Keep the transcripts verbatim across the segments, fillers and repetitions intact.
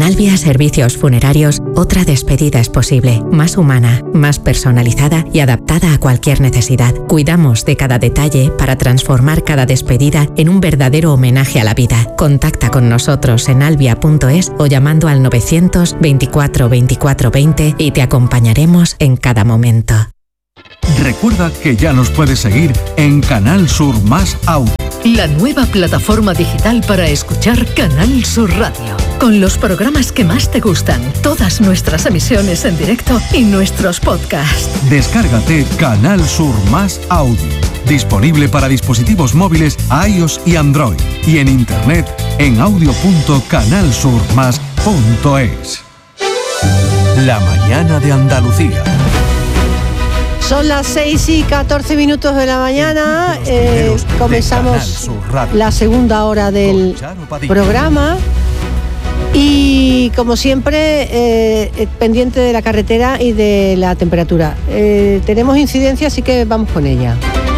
En Albia Servicios Funerarios, otra despedida es posible, más humana, más personalizada y adaptada a cualquier necesidad. Cuidamos de cada detalle para transformar cada despedida en un verdadero homenaje a la vida. Contacta con nosotros en albia punto es o llamando al novecientos veinticuatro veinticuatro veinte y te acompañaremos en cada momento. Recuerda que ya nos puedes seguir en Canal Sur Más Audio. La nueva plataforma digital para escuchar Canal Sur Radio. Con los programas que más te gustan, todas nuestras emisiones en directo y nuestros podcasts. Descárgate Canal Sur Más Audio. Disponible para dispositivos móviles iOS y Android. Y en internet en audio punto canal sur más punto es. La mañana de Andalucía. Son las seis y catorce minutos de la mañana, eh, comenzamos la segunda hora del programa y como siempre eh, pendiente de la carretera y de la temperatura. Eh, tenemos incidencia, así que vamos con ella.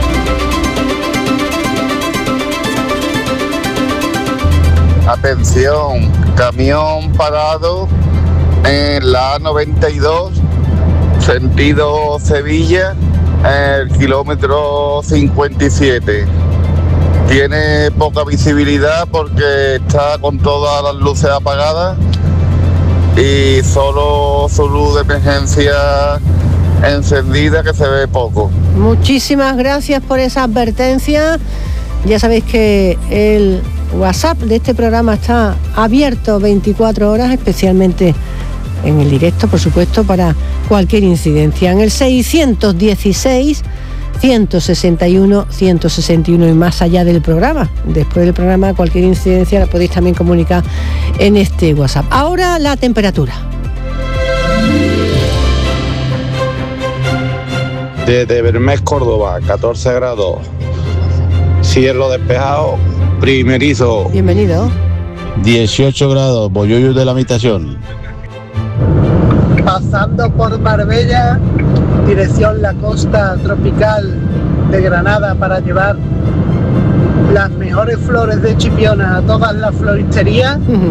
Atención, camión parado en la A noventa y dos. Sentido Sevilla, el kilómetro cincuenta y siete. Tiene poca visibilidad porque está con todas las luces apagadas y solo su luz de emergencia encendida, que se ve poco. Muchísimas gracias por esa advertencia. Ya sabéis que el WhatsApp de este programa está abierto veinticuatro horas, especialmente en el directo, por supuesto, para cualquier incidencia. En el seiscientos dieciséis, ciento sesenta y uno, ciento sesenta y uno y más allá del programa. Después del programa, cualquier incidencia la podéis también comunicar en este WhatsApp. Ahora la temperatura. Desde Bermés, Córdoba, catorce grados. Cielo despejado, primerizo. Bienvenido. dieciocho grados, Bollullo de la habitación. Pasando por Marbella, dirección la costa tropical de Granada para llevar las mejores flores de Chipiona a todas las floristerías. Uh-huh.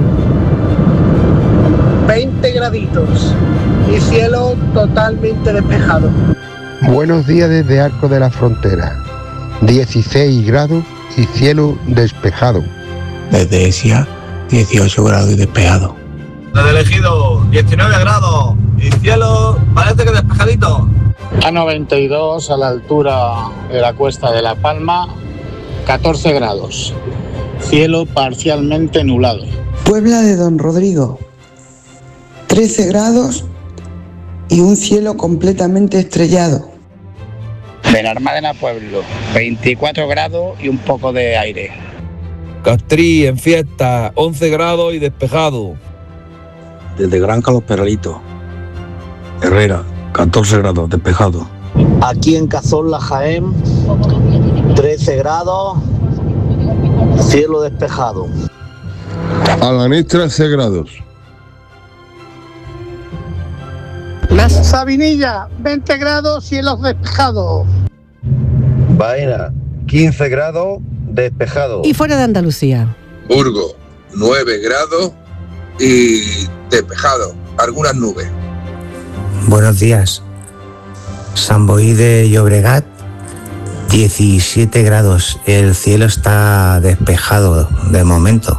veinte graditos y cielo totalmente despejado. Buenos días desde Arco de la Frontera, dieciséis grados y cielo despejado. Desde Esia, dieciocho grados y despejado. Desde el Ejido, diecinueve grados y cielo parece que despejadito. A noventa y dos a la altura de la Cuesta de La Palma, catorce grados. Cielo parcialmente nublado. Puebla de Don Rodrigo, trece grados y un cielo completamente estrellado. Benalmádena Pueblo, veinticuatro grados y un poco de aire. Castrí en fiesta, once grados y despejado. Desde Granca Los Peralitos, Herrera, catorce grados, despejado. Aquí en Cazorla, Jaén, trece grados, cielo despejado. Alanís, trece grados. Más. Sabinilla, veinte grados, cielos despejados. Baena, quince grados, despejado. Y fuera de Andalucía. Burgos, nueve grados y despejado, algunas nubes. Buenos días. San Boi de Llobregat, diecisiete grados. El cielo está despejado de momento.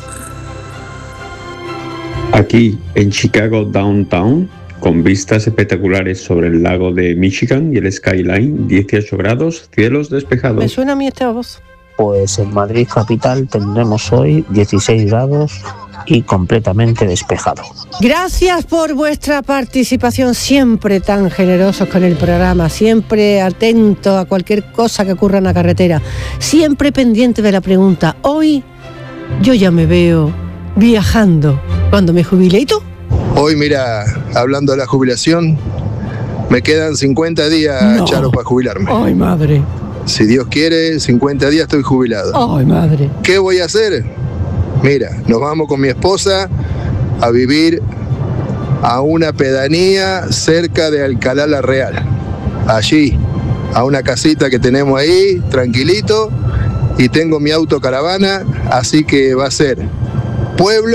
Aquí en Chicago Downtown, con vistas espectaculares sobre el lago de Michigan y el skyline, dieciocho grados, cielos despejados. Me suena a mí esta voz. Pues en Madrid capital tendremos hoy dieciséis grados y completamente despejado. Gracias por vuestra participación, siempre tan generosos con el programa, siempre atentos a cualquier cosa que ocurra en la carretera, siempre pendiente de la pregunta. Hoy yo ya me veo viajando cuando me jubile. ¿Y tú? Hoy, mira, hablando de la jubilación, me quedan cincuenta días, no. Charo, para jubilarme. Ay, madre. Si Dios quiere, cincuenta días estoy jubilado. Ay, madre. ¿Qué voy a hacer? Mira, nos vamos con mi esposa a vivir a una pedanía cerca de Alcalá la Real. Allí, a una casita que tenemos ahí, tranquilito, y tengo mi autocaravana, así que va a ser pueblo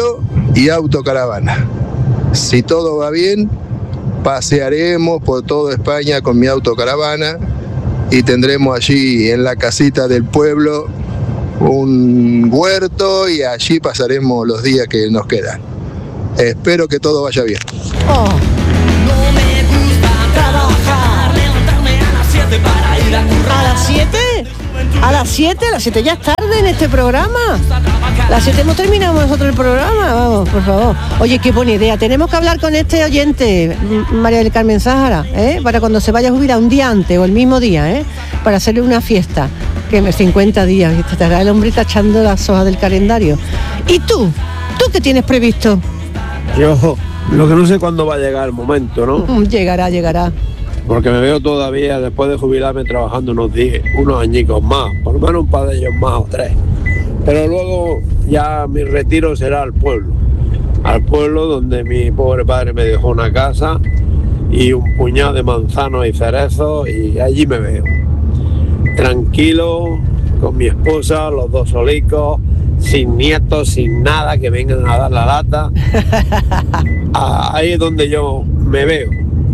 y autocaravana. Si todo va bien, pasearemos por toda España con mi autocaravana y tendremos allí en la casita del pueblo un huerto y allí pasaremos los días que nos quedan. Espero que todo vaya bien. Oh. No me gusta trabajar, levantarme a las siete para ir a currar. ¿A las siete? ¿A las siete? ¿A las siete ya es tarde en este programa? ¿A las siete hemos terminado nosotros el programa? Vamos, por favor. Oye, qué buena idea. Tenemos que hablar con este oyente, María del Carmen Sáhara, ¿eh? Para cuando se vaya a jubilar un día antes o el mismo día, ¿eh? Para hacerle una fiesta. Que me cincuenta días, y estará el hombre tachando las hojas del calendario. ¿Y tú? ¿Tú qué tienes previsto? Yo, lo que no sé cuándo va a llegar el momento, ¿no? Llegará, llegará. Porque me veo todavía, después de jubilarme, trabajando unos diez, unos añicos más, por lo menos un par de ellos más o tres. Pero luego ya mi retiro será al pueblo. Al pueblo donde mi pobre padre me dejó una casa y un puñado de manzanos y cerezos, y allí me veo. Tranquilo, con mi esposa, los dos solicos, sin nietos, sin nada, que vengan a dar la lata. Ahí es donde yo me veo.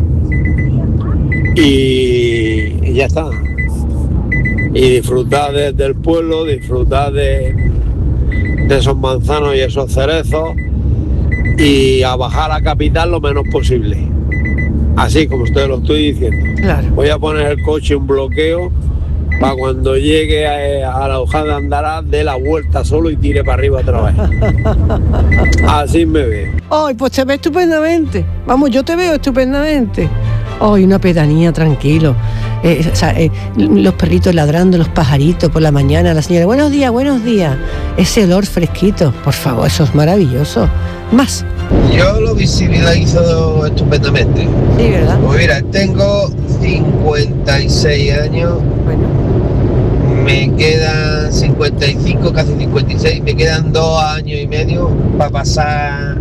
Y, y ya está. Y disfrutar de, del pueblo, disfrutar de, de esos manzanos y esos cerezos, y a bajar a capital lo menos posible. Así como ustedes lo estoy diciendo. Claro. Voy a poner el coche en bloqueo para cuando llegue a, a la hojada de Andará, dé la vuelta solo y tire para arriba otra vez. Así me veo. Ay, pues te ve estupendamente. Vamos, yo te veo estupendamente. Ay, una pedanía, tranquilo. Eh, o sea, eh, los perritos ladrando, los pajaritos por la mañana, la señora, buenos días, buenos días. Ese olor fresquito, por favor, eso es maravilloso. Más. Yo lo visibilizo estupendamente. Sí, ¿verdad? Pues mira, tengo cincuenta y seis años. Bueno. Me quedan cincuenta y cinco, casi cincuenta y seis. Me quedan dos años y medio para pasar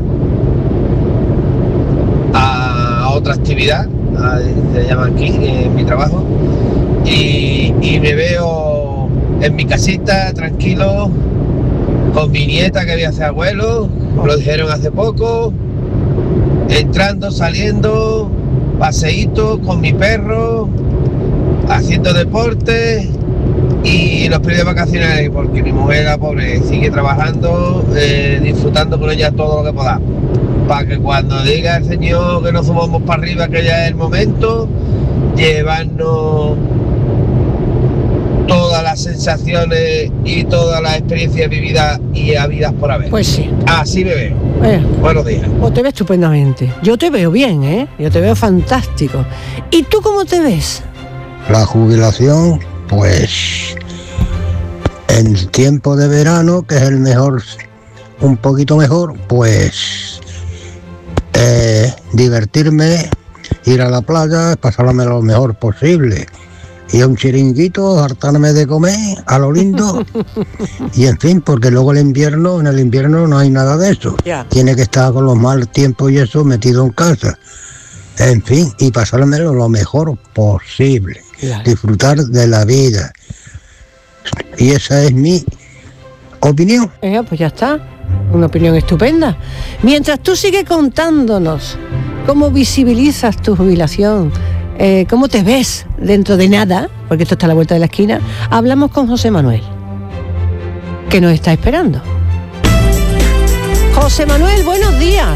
a otra actividad, a, se llama aquí, en mi trabajo. Y, y me veo en mi casita, tranquilo, con mi nieta que voy a ser abuelo, lo dijeron hace poco, entrando, saliendo, paseíto con mi perro, haciendo deporte y los periodos vacacionales, porque mi mujer, la pobre, sigue trabajando, eh, disfrutando con ella todo lo que podamos, para que cuando diga el Señor que nos subamos para arriba, que ya es el momento, llevarnos todas las sensaciones y todas las experiencias vividas y habidas por haber. Pues sí. Así me veo. Eh, Buenos días. Pues te ves estupendamente. Yo te veo bien, ¿eh? Yo te veo fantástico. ¿Y tú cómo te ves? La jubilación, pues en tiempo de verano, que es el mejor, un poquito mejor, pues eh, divertirme, ir a la playa, pasarme lo mejor posible. Y a un chiringuito, hartarme de comer a lo lindo. Y en fin, porque luego el invierno, en el invierno no hay nada de eso. Yeah. Tiene que estar con los mal tiempos y eso metido en casa. En fin, y pasármelo lo mejor posible. Claro. Disfrutar de la vida. Y esa es mi opinión. Eh, pues ya está. Una opinión estupenda. Mientras tú sigues contándonos cómo visibilizas tu jubilación, Eh, ¿cómo te ves dentro de nada? Porque esto está a la vuelta de la esquina. Hablamos con José Manuel, que nos está esperando. José Manuel, buenos días.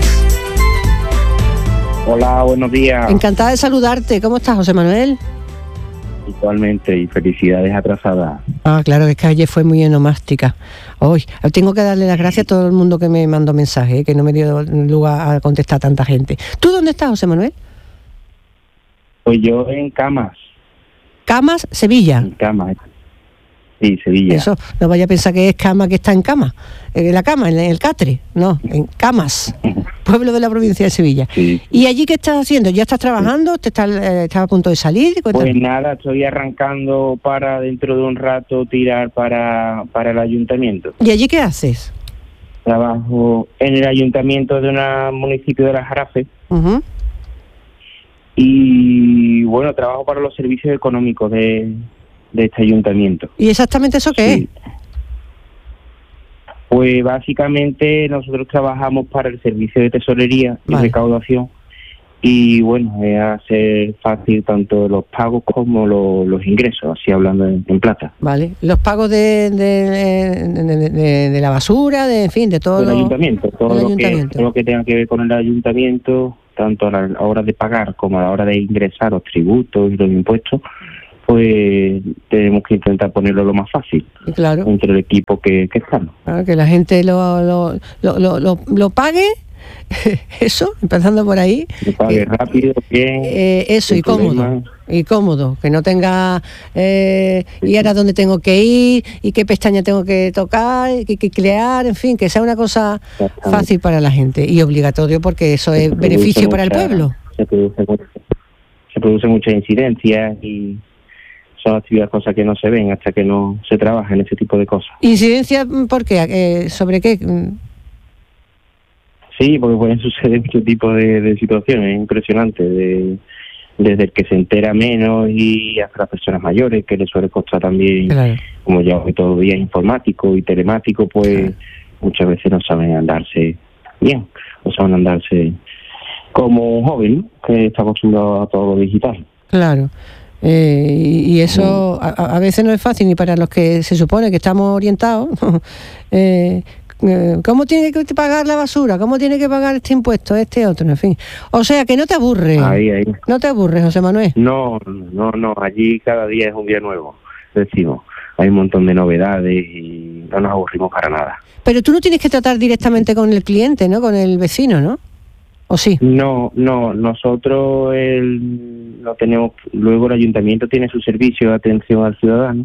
Hola, buenos días. Encantada de saludarte. ¿Cómo estás, José Manuel? Igualmente, y felicidades atrasadas. Ah, claro, es que ayer fue muy enomástica. Hoy tengo que darle las gracias a todo el mundo que me mandó mensaje, que no me dio lugar a contestar a tanta gente. ¿Tú dónde estás, José Manuel? Pues yo en Camas. ¿Camas, Sevilla? En Camas. Sí, Sevilla. Eso, no vaya a pensar que es Cama que está en Cama. En la Cama, en el Catre. No, en Camas, pueblo de la provincia de Sevilla. Sí. ¿Y allí qué estás haciendo? ¿Ya estás trabajando? ¿Te estás, eh, estás a punto de salir? Cuéntame. Pues nada, estoy arrancando para dentro de un rato tirar para, para el ayuntamiento. ¿Y allí qué haces? Trabajo en el ayuntamiento de un municipio de La Jarafe. Uh-huh. Y bueno, trabajo para los servicios económicos de, de este ayuntamiento. ¿Y exactamente eso qué sí. es? Pues básicamente nosotros trabajamos para el servicio de tesorería y Vale. recaudación, y bueno, es hacer fácil tanto los pagos como lo- los ingresos, así hablando en, en plata. Vale. Los pagos de, de, de- de- de la basura, de, en fin, de todo Del lo- ayuntamiento, todo del lo, que, ayuntamiento. todo lo que tenga que ver con el ayuntamiento, tanto a la hora de pagar como a la hora de ingresar los tributos y los impuestos, pues tenemos que intentar ponerlo lo más fácil Y claro, entre el equipo que, que estamos. claro, que la gente lo, lo, lo, lo, lo- lo pague, eso, empezando por ahí. Que pague rápido, bien. Eh, eso, y sin cómodo, problemas. y cómodo, que no tenga, eh, y ahora dónde tengo que ir, y qué pestaña tengo que tocar, y qué, qué crear, en fin, que sea una cosa fácil para la gente, y obligatorio, porque eso es Se produce beneficio para el mucha- pueblo. Se produce, mucha- se produce muchas incidencias y son actividades, cosas que no se ven hasta que no se trabaja en ese tipo de cosas. ¿Incidencia por qué? Eh, ¿Sobre qué? Mm, Sí, porque pueden suceder muchos tipos de, de situaciones impresionantes, de, desde el que se entera menos y hasta las personas mayores, que les suele costar también, Claro. como ya hoy todo día es informático y telemático, pues muchas veces no saben andarse bien, no saben andarse como un joven, ¿no?, que está acostumbrado a todo lo digital. Claro. Eh, y, y eso a, a veces no es fácil ni para los que se supone que estamos orientados. eh, eh, ¿Cómo tiene que pagar la basura? ¿Cómo tiene que pagar este impuesto, este otro? En fin. O sea, que no te aburres. Ahí, ahí. No te aburres, José Manuel. No, no, no, allí cada día es un día nuevo, decimos. Hay un montón de novedades y no nos aburrimos para nada. Pero tú no tienes que tratar directamente con el cliente, ¿no? Con el vecino, ¿no? ¿O sí? No, no, nosotros el, no tenemos, luego el ayuntamiento tiene su servicio de atención al ciudadano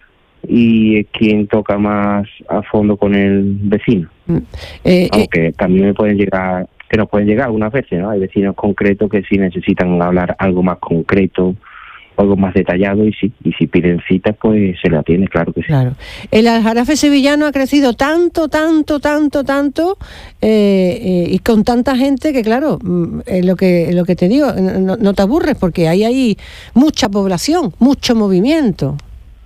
y es quien toca más a fondo con el vecino. Eh, eh, Aunque también me pueden llegar, que nos pueden llegar algunas veces, ¿no? Hay vecinos concretos que sí necesitan hablar algo más concreto, algo más detallado, y sí, y si piden citas, pues se la atiende, claro que sí. Claro. El Aljarafe sevillano ha crecido tanto, tanto, tanto, tanto, eh, eh, y con tanta gente que, claro, mm, es lo que, lo que te digo, no, no te aburres porque ahí hay mucha población, mucho movimiento.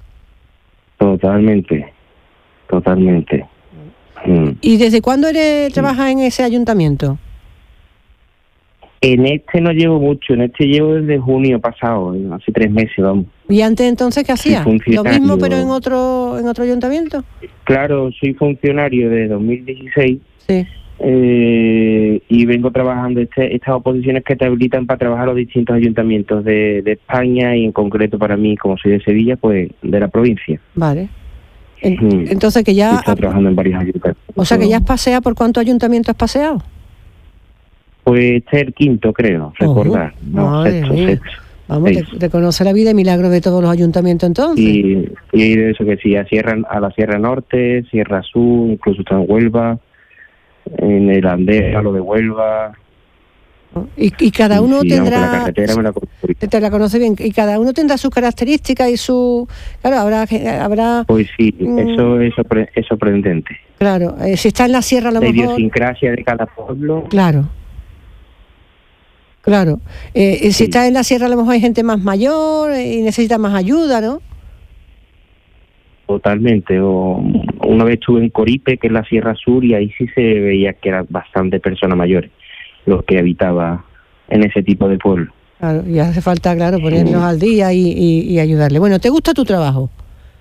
Totalmente, totalmente. Mm. ¿Y desde cuándo eres, trabajas en ese ayuntamiento? En este no llevo mucho, en este llevo desde junio pasado, ¿eh? Hace tres meses, vamos. ¿Y antes entonces qué hacías? ¿Lo funcionario. mismo pero en otro, en otro ayuntamiento? Claro, soy funcionario de dos mil dieciséis. Sí. Eh, y vengo trabajando este, estas oposiciones que te habilitan para trabajar los distintos ayuntamientos de, de España, y en concreto para mí, como soy de Sevilla, pues de la provincia. Vale. En- Mm. entonces que ya, Estoy trabajando en varios ayuntamientos. o sea que ya has paseado, ¿por cuántos ayuntamientos has paseado? Pues este es el quinto, creo, recordar. No, madre sexto, mía. sexto. Vamos, te, te conoce la vida y milagro de todos los ayuntamientos entonces. Y, y de eso que sí, a, Sierra, a la Sierra Norte, Sierra Sur, incluso está en Huelva, en el Andés, a lo de Huelva. Y, y cada uno Sí, aunque la tendrá, carretera me la conozco. te, te la conoce bien, y cada uno tendrá sus características y su, claro, habrá, habrá, Pues sí, Mm. eso es, sorpre- es sorprendente. claro, eh, si está en la sierra a lo La mejor, idiosincrasia de cada pueblo. claro, claro, eh, eh, si está en la sierra a lo mejor hay gente más mayor eh, y necesita más ayuda, ¿no? Totalmente. O, una vez estuve en Coripe, que es la Sierra Sur, y ahí sí se veía que eran bastante personas mayores los que habitaban en ese tipo de pueblo. Claro, y hace falta, claro, ponernos al día y, y, y ayudarle. Bueno, ¿te gusta tu trabajo?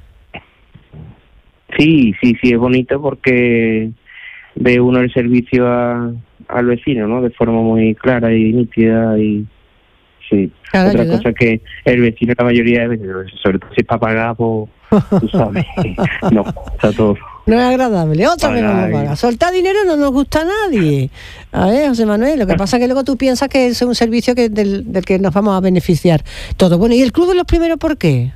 Sí, sí, sí, es bonito porque ve uno el servicio a, al vecino, ¿no? De forma muy clara y nítida, y sí. Claro, Otra ayuda. cosa que el vecino la mayoría de veces, sobre todo si es para pagar, pues, tú sabes, no, está todo. No es agradable, otra vez Pagar vamos a y- pagar. Soltar dinero no nos gusta a nadie. A ver, José Manuel, lo que pasa es que luego tú piensas que es un servicio que del, del que nos vamos a beneficiar todo. Bueno, ¿y el Club de los Primeros por qué?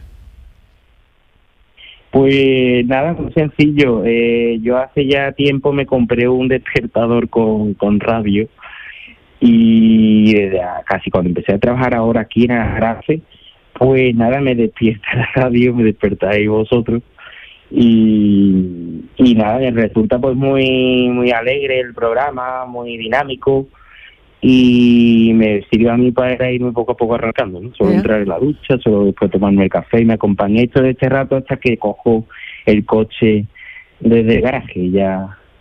Pues nada, muy sencillo. Eh, yo hace ya tiempo me compré un despertador con, con radio, y desde a- casi cuando empecé a trabajar ahora aquí en Aljarafe, pues nada, me despierta la radio, me despertáis vosotros, y, y nada, me resulta pues muy muy alegre el programa, muy dinámico, y me sirve a mí para irme poco a poco arrancando, ¿no? Solo Ya. entrar en la ducha, solo después tomarme el café, y me acompañé todo este rato hasta que cojo el coche desde el garaje, y ya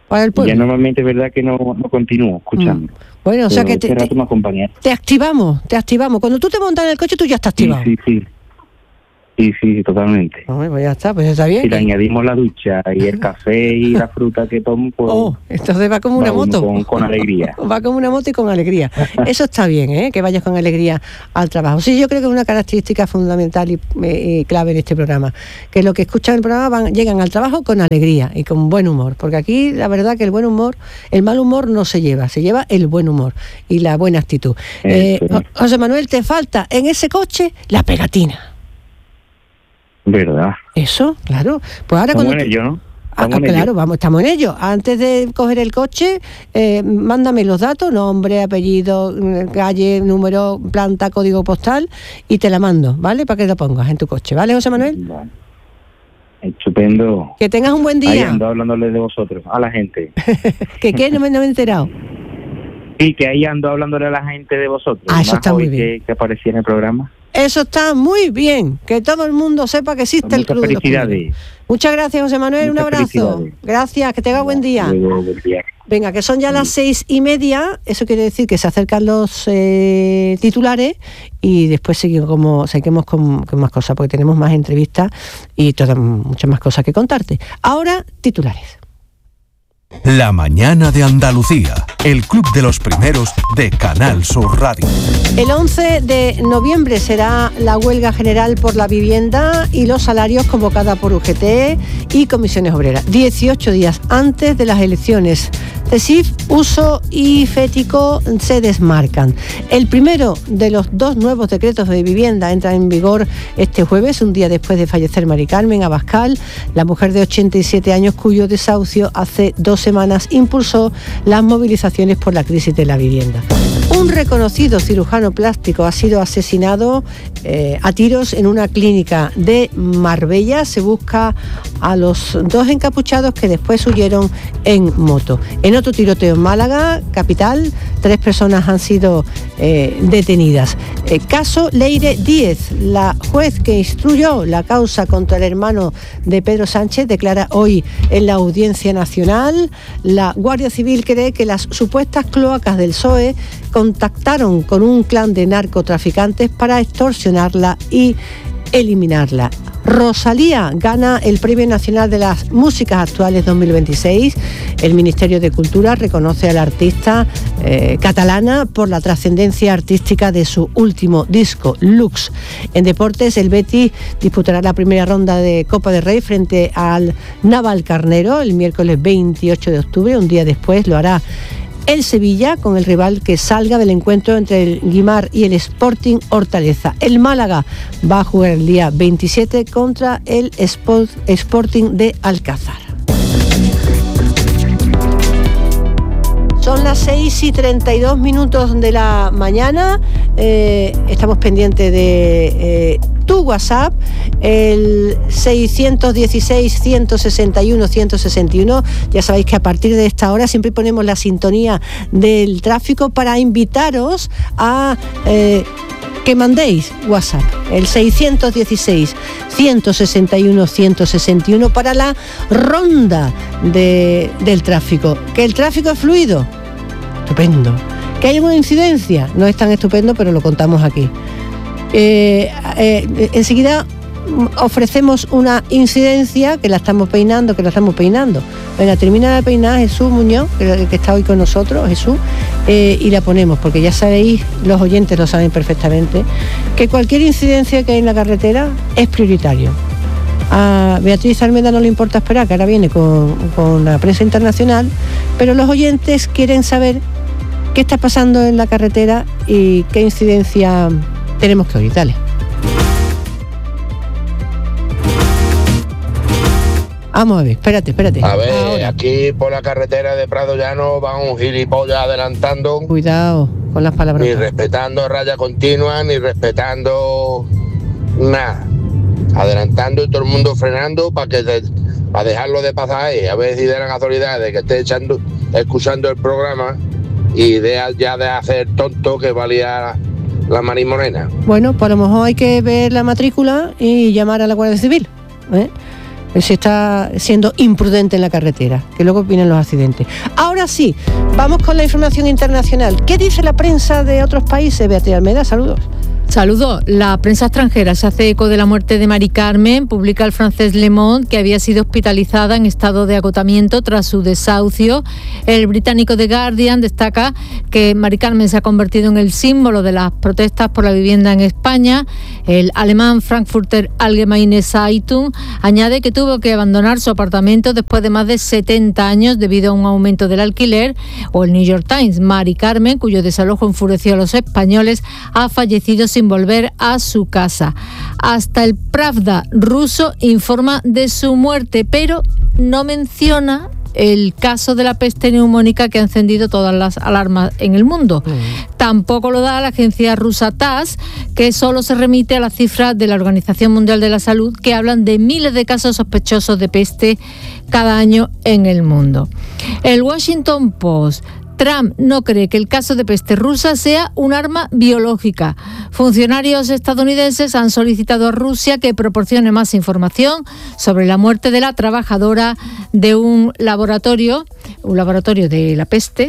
para el pueblo. Ya normalmente es verdad que no, no continúo escuchando. Mm. Bueno, o sea que te, este te, me acompaña. te activamos, te activamos. Cuando tú te montas en el coche, tú ya estás activado. Sí, sí, sí. Sí, sí, totalmente. Oh, pues ya está, pues está bien. Si le añadimos la ducha y el café y la fruta que tomo, pues... Oh, entonces va como una va moto. Con, con alegría. Va como una moto y con alegría. Eso está bien, ¿eh? Que vayas con alegría al trabajo. Sí, yo creo que es una característica fundamental y, y clave en este programa. Que los que escuchan el programa van, llegan al trabajo con alegría y con buen humor. Porque aquí la verdad que el buen humor, el mal humor no se lleva, se lleva el buen humor y la buena actitud. Eh, José Manuel, te falta en ese coche la pegatina. ¿Verdad? Eso, claro. Pues ahora estamos cuando en tú... ello, ¿no? Ah, claro, ello. vamos, estamos en ello. Antes de coger el coche, eh, mándame los datos, nombre, apellido, calle, número, planta, código postal y te la mando, ¿vale? Para que lo pongas en tu coche, ¿vale, José Manuel? Vale. Estupendo. Que tengas un buen día. Ahí ando hablándole de vosotros, a la gente. ¿Que qué? No me, no me he enterado. Sí, que ahí ando hablándole a la gente de vosotros. Ah, eso Más está muy hoy bien. Que, que aparecía en el programa. Eso está muy bien, que todo el mundo sepa que existe Muchas el Club de los felicidades. Primeros. Muchas gracias, José Manuel, Muchas un abrazo. felicidades. Gracias, que tenga buen día. Luego, buen día. Venga, que son ya las seis y media, eso quiere decir que se acercan los eh, titulares y después seguimos, como, seguimos con, con más cosas, porque tenemos más entrevistas y todas muchas más cosas que contarte. Ahora, titulares. La mañana de Andalucía, el Club de los Primeros de Canal Sur Radio. El once de noviembre será la huelga general por la vivienda y los salarios convocada por U G T y Comisiones Obreras, dieciocho días antes de las elecciones. CESIF, Uso y Fético se desmarcan. El primero de los dos nuevos decretos de vivienda entra en vigor este jueves, un día después de fallecer Mari Carmen Abascal, la mujer de ochenta y siete años cuyo desahucio hace dos semanas impulsó las movilizaciones por la crisis de la vivienda. Un reconocido cirujano plástico ha sido asesinado eh, a tiros en una clínica de Marbella. Se busca a los dos encapuchados que después huyeron en moto. En otro tiroteo en Málaga, capital, tres personas han sido eh, detenidas. Eh, caso Leire Díez, la juez que instruyó la causa contra el hermano de Pedro Sánchez, declara hoy en la Audiencia Nacional. La Guardia Civil cree que las supuestas cloacas del P S O E contactaron con un clan de narcotraficantes para extorsionarla y eliminarla. Rosalía gana el Premio Nacional de las Músicas Actuales dos mil veintiséis. El Ministerio de Cultura reconoce a la artista eh, catalana por la trascendencia artística de su último disco, Lux. En deportes, el Betis disputará la primera ronda de Copa del Rey frente al Navalcarnero el miércoles veintiocho de octubre. Un día después lo hará el Sevilla con el rival que salga del encuentro entre el Guimar y el Sporting Hortaleza. El Málaga va a jugar el día veintisiete contra el Sport, Sporting de Alcázar. Son las seis y treinta y dos minutos de la mañana. Eh, estamos pendientes de eh, tu WhatsApp, el seiscientos dieciséis, ciento sesenta y uno, ciento sesenta y uno. Ya sabéis que a partir de esta hora siempre ponemos la sintonía del tráfico para invitaros a... Eh, que mandéis WhatsApp, el seiscientos dieciséis, ciento sesenta y uno, ciento sesenta y uno para la ronda de, del tráfico. Que el tráfico es fluido, estupendo. Que hay una incidencia, no es tan estupendo, pero lo contamos aquí. Eh, eh, enseguida ofrecemos una incidencia que la estamos peinando, que la estamos peinando. Venga, termina de peinar Jesús Muñoz, que, que está hoy con nosotros, Jesús, eh, y la ponemos, porque ya sabéis, los oyentes lo saben perfectamente, que cualquier incidencia que hay en la carretera es prioritario. A Beatriz Almeda no le importa esperar, que ahora viene con, con la prensa internacional, pero los oyentes quieren saber qué está pasando en la carretera y qué incidencia tenemos que oír. Dale. Vamos a ver, espérate, espérate. A ver, Ahora. aquí por la carretera de Prado Llano va un gilipollas adelantando. Cuidado con las palabras. Ni respetando raya continua, ni respetando nada. Adelantando y todo el mundo frenando para que de, para dejarlo de pasar ahí. A ver si de la casualidad de que esté echando, escuchando el programa y de ya de hacer tonto que valía la marimorena. Bueno, pues a lo mejor hay que ver la matrícula y llamar a la Guardia Civil, ¿eh? se está siendo imprudente en la carretera, que luego vienen los accidentes. Ahora sí, vamos con la información internacional. ¿Qué dice la prensa de otros países? Beatriz Almeida, saludos. Saludos. La prensa extranjera se hace eco de la muerte de Mari Carmen. Publica el francés Le Monde que había sido hospitalizada en estado de agotamiento tras su desahucio. El británico The Guardian destaca que Mari Carmen se ha convertido en el símbolo de las protestas por la vivienda en España. El alemán Frankfurter Allgemeine Zeitung añade que tuvo que abandonar su apartamento después de más de setenta años debido a un aumento del alquiler. O el New York Times, Mari Carmen, cuyo desalojo enfureció a los españoles, ha fallecido sin volver a su casa. Hasta el Pravda ruso informa de su muerte, pero no menciona el caso de la peste neumónica que ha encendido todas las alarmas en el mundo. Mm. Tampoco lo da la agencia rusa T A S S, que solo se remite a las cifras de la Organización Mundial de la Salud, que hablan de miles de casos sospechosos de peste cada año en el mundo. El Washington Post: Trump no cree que el caso de peste rusa sea un arma biológica. Funcionarios estadounidenses han solicitado a Rusia que proporcione más información sobre la muerte de la trabajadora de un laboratorio, un laboratorio de la peste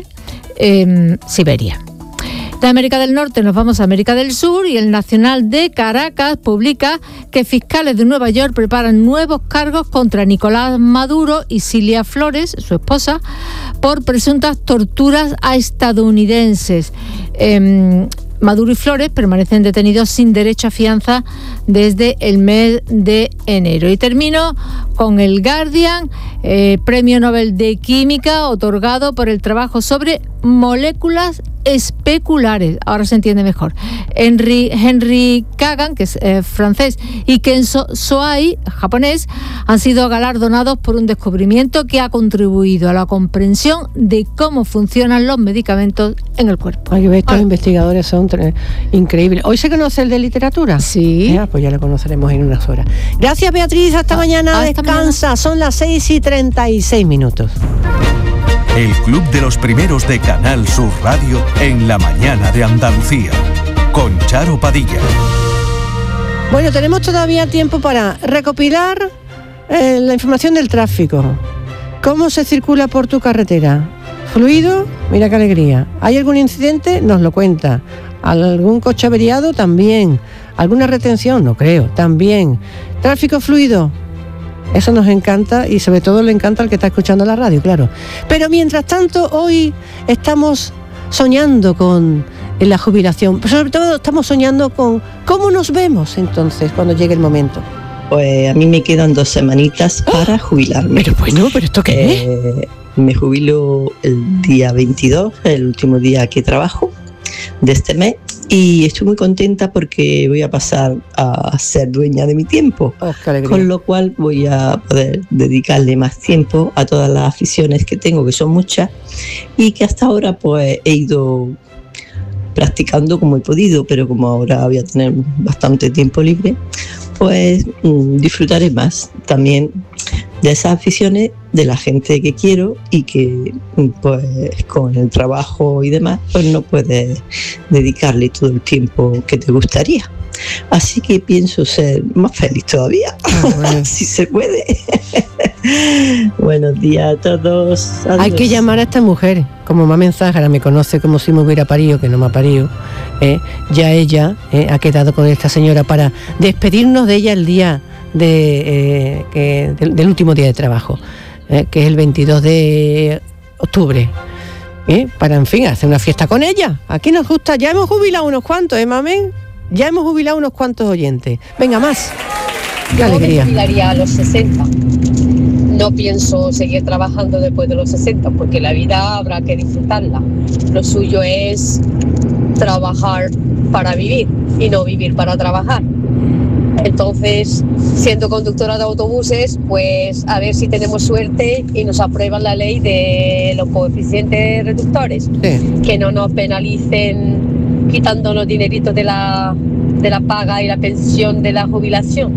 en Siberia. De América del Norte nos vamos a América del Sur y el Nacional de Caracas publica que fiscales de Nueva York preparan nuevos cargos contra Nicolás Maduro y Cilia Flores, su esposa, por presuntas torturas a estadounidenses. Eh, Maduro y Flores permanecen detenidos sin derecho a fianza desde el mes de enero. Y termino con el Guardian, eh, Premio Nobel de Química otorgado por el trabajo sobre moléculas especulares. Ahora se entiende mejor. Henry, Henry Kagan, que es eh, francés, y Kenzo Soai, japonés, han sido galardonados por un descubrimiento que ha contribuido a la comprensión de cómo funcionan los medicamentos en el cuerpo. Hay que ver, estos ah. investigadores son increíbles. ¿Hoy se conoce el de literatura? Sí. Ya, pues ya lo conoceremos en unas horas. Gracias, Beatriz. Hasta ah, mañana. Hasta Descansa. Mañana. Son las seis y treinta y seis minutos. El Club de los Primeros de Canal Sur Radio en la mañana de Andalucía, con Charo Padilla. Bueno, tenemos todavía tiempo para recopilar eh, la información del tráfico. ¿Cómo se circula por tu carretera? ¿Fluido? Mira qué alegría. ¿Hay algún incidente? Nos lo cuenta. ¿Algún coche averiado? También. ¿Alguna retención? No creo. También. ¿Tráfico fluido? Eso nos encanta y sobre todo le encanta al que está escuchando la radio, claro. Pero mientras tanto, hoy estamos soñando con la jubilación. Pero sobre todo estamos soñando con cómo nos vemos entonces cuando llegue el momento. Pues a mí me quedan dos semanitas para jubilarme. Pero bueno, ¿pero esto qué eh, es? Me jubilo el día veintidós, el último día que trabajo de este mes. Y estoy muy contenta porque voy a pasar a ser dueña de mi tiempo, oh, con lo cual voy a poder dedicarle más tiempo a todas las aficiones que tengo, que son muchas, y que hasta ahora pues he ido practicando como he podido, pero como ahora voy a tener bastante tiempo libre, pues mmm, disfrutaré más también de esas aficiones, de la gente que quiero y que pues con el trabajo y demás pues no puedes dedicarle todo el tiempo que te gustaría. Así que pienso ser más feliz todavía, ah, bueno. si se puede. Buenos días a todos. Adiós. Hay que llamar a esta mujer, como Mamá Zájara me conoce como si me hubiera parido, que no me ha parido. Eh, ya ella eh, ha quedado con esta señora para despedirnos de ella el día de, eh, que, del, del último día de trabajo, eh, que es el veintidós de octubre. ¿Eh? Para, en fin, hacer una fiesta con ella. Aquí nos gusta. Ya hemos jubilado unos cuantos, ¿eh, mamén? Ya hemos jubilado unos cuantos oyentes. Venga, más. Qué Yo alegría. me jubilaría a los sesenta. No pienso seguir trabajando después de los sesenta, porque la vida habrá que disfrutarla. Lo suyo es trabajar para vivir y no vivir para trabajar. Entonces, siendo conductora de autobuses, pues a ver si tenemos suerte y nos aprueban la ley de los coeficientes reductores, sí. que no nos penalicen quitándonos dineritos de la, de la paga y la pensión de la jubilación.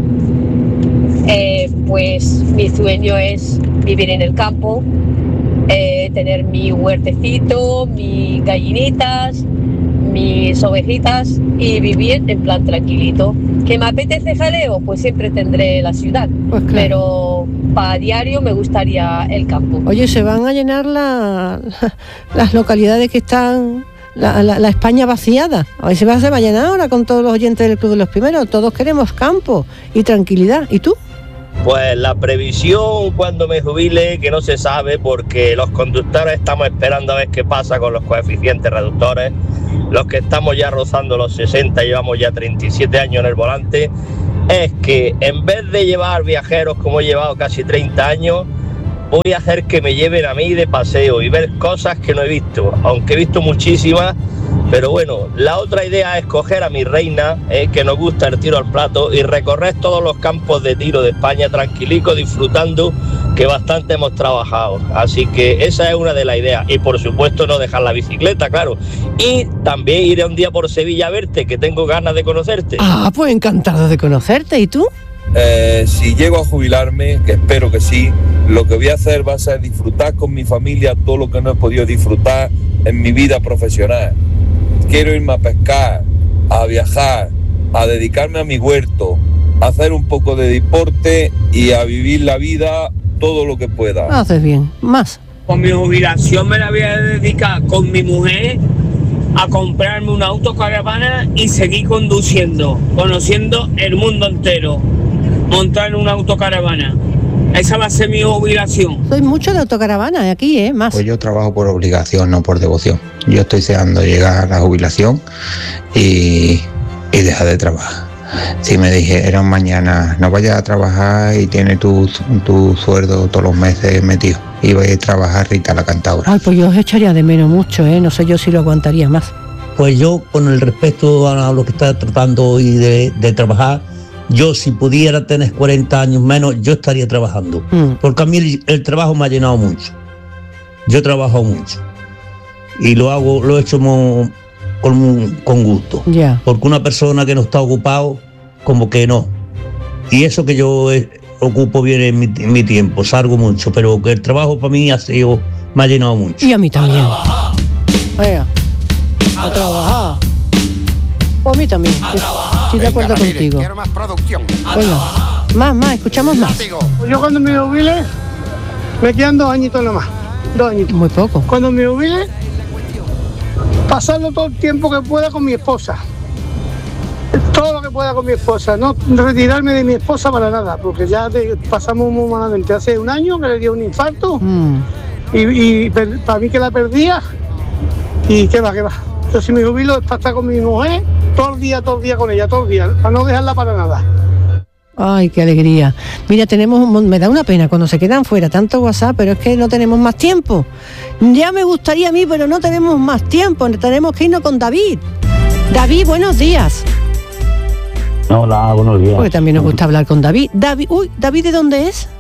Eh, pues mi sueño es vivir en el campo, eh, tener mi huertecito, mis gallinitas, mis ovejitas y vivir en plan tranquilito. ¿Que me apetece jaleo? Pues siempre tendré la ciudad, pues claro. Pero para diario me gustaría el campo. Oye, se van a llenar la, la, las localidades que están, la, la, la España vaciada. A ver si va, se va a llenar ahora con todos los oyentes del Club de los Primeros. Todos queremos campo y tranquilidad. ¿Y tú? Pues la previsión cuando me jubile, que no se sabe, porque los conductores estamos esperando a ver qué pasa con los coeficientes reductores. Los que estamos ya rozando los sesenta, llevamos ya treinta y siete años en el volante, es que en vez de llevar viajeros como he llevado casi treinta años, voy a hacer que me lleven a mí de paseo y ver cosas que no he visto, aunque he visto muchísimas. Pero bueno, la otra idea es coger a mi reina, eh, que nos gusta el tiro al plato, y recorrer todos los campos de tiro de España tranquilico, disfrutando, que bastante hemos trabajado. Así que esa es una de las ideas. Y por supuesto no dejar la bicicleta, claro. Y también iré un día por Sevilla a verte, que tengo ganas de conocerte. Ah, pues encantado de conocerte. ¿Y tú? Eh, si llego a jubilarme, que espero que sí, lo que voy a hacer va a ser disfrutar con mi familia todo lo que no he podido disfrutar en mi vida profesional. Quiero irme a pescar, a viajar, a dedicarme a mi huerto, a hacer un poco de deporte y a vivir la vida todo lo que pueda. Haces bien. Más. Con mi jubilación me la voy a dedicar con mi mujer a comprarme una autocaravana y seguir conduciendo, conociendo el mundo entero, montar en una autocaravana. Esa va a ser mi jubilación. Soy mucho de autocaravana aquí, ¿eh? Más. Pues yo trabajo por obligación, no por devoción. Yo estoy deseando llegar a la jubilación y, y dejar de trabajar. Si me dijeran mañana, no vayas a trabajar y tienes tu, tu sueldo todos los meses metido, y vayas a trabajar Rita la Cantaora. Ay, pues yo os echaría de menos mucho, ¿eh? No sé yo si lo aguantaría más. Pues yo, con el respeto a lo que está tratando hoy de, de trabajar, yo si pudiera tener cuarenta años menos, yo estaría trabajando. Mm. Porque a mí el, el trabajo me ha llenado mucho. Yo trabajo mucho. Y lo hago, lo he hecho mo, con, con gusto. Yeah. Porque una persona que no está ocupado, como que no. Y eso que yo he, ocupo bien en mi, en mi tiempo, salgo mucho, pero que el trabajo para mí ha sido, me ha llenado mucho. Y a mí también. Venga, a trabajar. Pues a mí también. Estoy de acuerdo Venga, contigo. Quiero más producción. Bueno, más, más, escuchamos más. Pues yo cuando me jubile, me quedan dos añitos nomás. Dos añitos. Muy poco. Cuando me jubile, pasarlo todo el tiempo que pueda con mi esposa. Todo lo que pueda con mi esposa. No retirarme de mi esposa para nada, porque ya te, pasamos muy malamente. Hace un año que le dio un infarto mm. y, y per, para mí que la perdía. Y qué va, qué va. Yo si me jubilo es para estar con mi mujer todo el día, todo el día con ella, todo el día, para no dejarla para nada. Ay, qué alegría. Mira, tenemos, me da una pena cuando se quedan fuera tanto WhatsApp, pero es que no tenemos más tiempo. Ya me gustaría a mí, pero no tenemos más tiempo. Tenemos que irnos con David. David, buenos días. Hola, buenos días. Porque también nos gusta hablar con David. David, uy, ¿David de dónde es?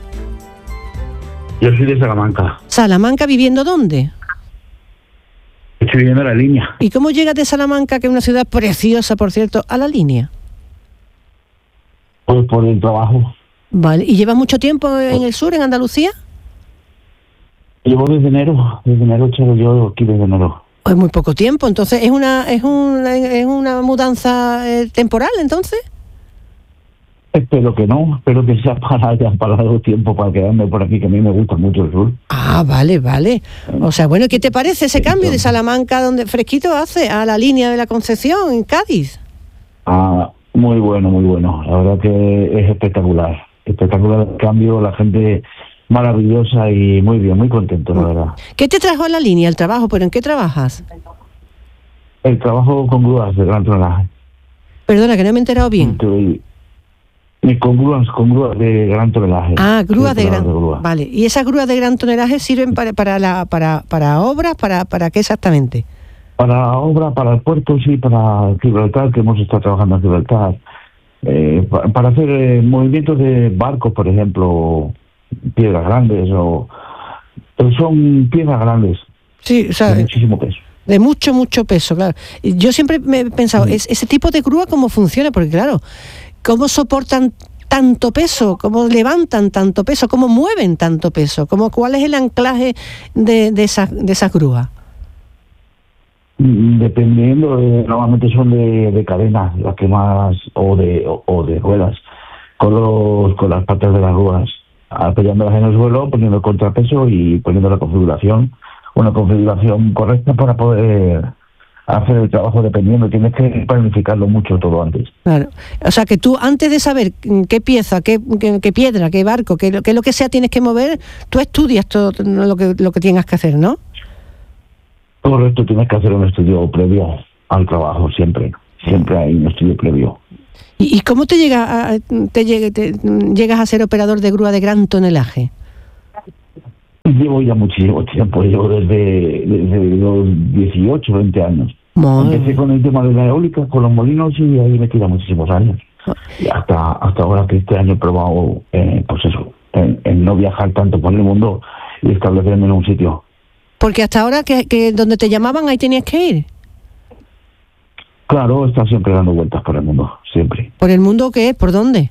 Yo soy de Salamanca. ¿Salamanca viviendo dónde? Estoy viviendo la Línea. ¿Y cómo llegas de Salamanca, que es una ciudad preciosa, por cierto, a la Línea? Pues por el trabajo. Vale, ¿y llevas mucho tiempo en el sur, en Andalucía? Llevo desde enero, desde enero, chavo, yo aquí desde enero. Es muy poco tiempo, entonces, ¿es una es una, es una mudanza eh, temporal, entonces? Espero que no, espero que sea para ya parado tiempo para quedarme por aquí, que a mí me gusta mucho el sur. Ah, vale, vale. O sea, bueno, ¿qué te parece ese cambio de Salamanca, donde fresquito hace, a la Línea de la Concepción, en Cádiz? Ah, muy bueno, muy bueno. La verdad que es espectacular. Espectacular el cambio, la gente maravillosa y muy bien, muy contento, la verdad. ¿Qué te trajo a la Línea, el trabajo? ¿Pero en qué trabajas? El trabajo con grúas de gran tonelaje. Perdona, que no me he enterado bien. Estoy... Con grúas, con grúas de gran tonelaje. Ah, grúas de gran tonelaje. Vale. ¿Y esas grúas de gran tonelaje sirven para para la para para obras, para para qué exactamente? Para obras, para el puerto, sí, para Gibraltar, que hemos estado trabajando en Gibraltar. Eh, para, para hacer eh, movimientos de barcos, por ejemplo, piedras grandes o... Pero son piedras grandes. Sí, o sea... De muchísimo peso. De mucho, mucho peso, claro. Yo siempre me he pensado, sí. es, ese tipo de grúa, ¿cómo funciona? Porque claro... ¿Cómo soportan tanto peso? ¿Cómo levantan tanto peso? ¿Cómo mueven tanto peso? ¿Cómo, ¿Cuál es el anclaje de, de esas de esas grúas? Dependiendo, eh, normalmente son de, de cadenas, las que más, o de o, o de ruedas, con los con las patas de las ruedas, apoyándolas en el suelo, poniendo el contrapeso y poniendo la configuración, una configuración correcta para poder hacer el trabajo dependiendo. Tienes que planificarlo mucho todo antes. Claro. O sea, que tú antes de saber qué pieza, qué, qué, qué piedra, qué barco, qué, qué lo que sea tienes que mover, tú estudias todo lo que, lo que tengas que hacer, ¿no? Correcto, tienes que hacer un estudio previo al trabajo, siempre. Siempre hay un estudio previo. ¿Y, y cómo te, llega a, te, llega, te llegas a ser operador de grúa de gran tonelaje? Llevo ya muchísimo tiempo, llevo desde, desde los dieciocho, veinte años. Madre. Empecé con el tema de la eólica, con los molinos, y ahí me queda muchísimos años. Y hasta hasta ahora que este año he probado, eh, pues eso, en, en no viajar tanto por el mundo y establecerme en un sitio. Porque hasta ahora que, que donde te llamaban ahí tenías que ir. Claro, estás siempre dando vueltas por el mundo, siempre. ¿Por el mundo qué? ¿Por dónde?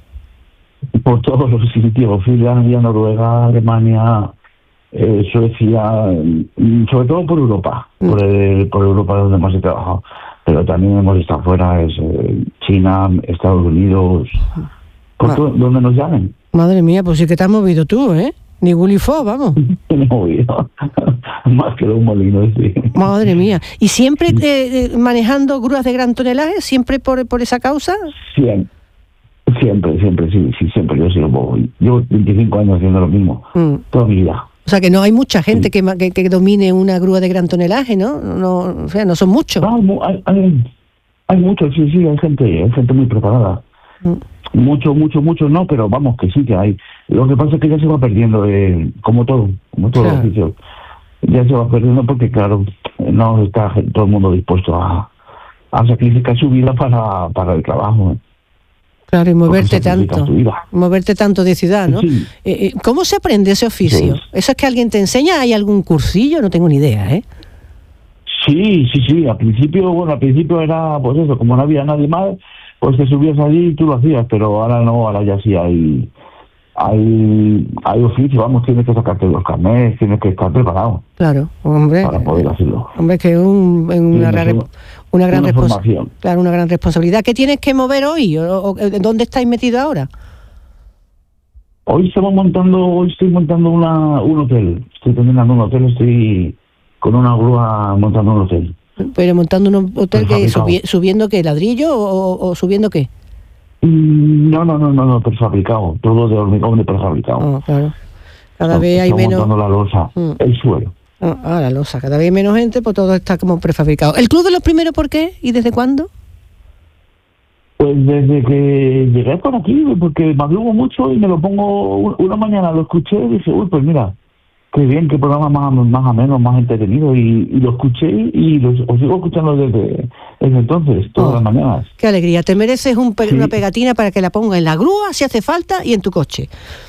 Por todos los sitios, Finlandia, Noruega, Alemania, eh, Suecia, sobre todo por Europa, mm. por, el, por Europa donde más he trabajado. Pero también hemos estado fuera, es eh, China, Estados Unidos, por todo, donde nos llamen. Madre mía, pues sí que te has movido tú, ¿eh? Ni Gulifó, vamos. Me he movido, más que un molino, sí. Madre mía. ¿Y siempre eh, manejando grúas de gran tonelaje? ¿Siempre por, por esa causa? Siempre. Siempre, siempre, sí, sí, siempre. Yo sigo, llevo veinticinco años haciendo lo mismo, mm. toda mi vida. O sea, que no hay mucha gente sí. que, que, que domine una grúa de gran tonelaje, ¿no? no o sea, no son muchos. No, hay, hay, hay muchos, sí, sí, hay gente, hay gente muy preparada. Mm. Mucho, mucho, mucho no, pero vamos, que sí que hay. Lo que pasa es que ya se va perdiendo, eh, como todo, como todo claro. oficio. Ya se va perdiendo porque, claro, no está todo el mundo dispuesto a, a sacrificar su vida para, para el trabajo, ¿eh? Claro, y moverte tanto, moverte tanto de ciudad, ¿no? Sí. Eh, ¿Cómo se aprende ese oficio? Sí. ¿Eso es que alguien te enseña? ¿Hay algún cursillo? No tengo ni idea, ¿eh? Sí, sí, sí. Al principio, bueno, al principio era, pues eso, como no había nadie más, pues te subías allí y tú lo hacías, pero ahora no, ahora ya sí hay, hay, hay oficio, vamos, tienes que sacarte los carnets, tienes que estar preparado. Claro, hombre. Para poder hacerlo. Hombre, que es un, una, sí, gran, una gran responsabilidad. Claro, una gran responsabilidad. ¿Qué tienes que mover hoy? ¿O, o, ¿Dónde estáis metidos ahora? Hoy estamos montando, hoy estoy montando una, un hotel. Estoy terminando un hotel, estoy con una grúa montando un hotel. Pero montando un hotel que subi, subiendo qué, ladrillo o, o subiendo qué? No, no, no, no, no, prefabricado, todo de hormigón de prefabricado. Oh, claro. Cada no, vez hay menos. Montando la losa, mm. el suelo. Oh, ah, la losa, cada vez hay menos gente, pues todo está como prefabricado. ¿El Club de los Primeros por qué y desde cuándo? Pues desde que llegué por aquí, porque madrugo mucho y me lo pongo una mañana, lo escuché y dije, uy, pues mira, qué bien, qué programa más, más ameno, más entretenido, y, y lo escuché y lo, os sigo escuchando desde, desde entonces, todas oh, las mañanas. Qué alegría, te mereces un pe sí. una pegatina para que la ponga en la grúa si hace falta y en tu coche.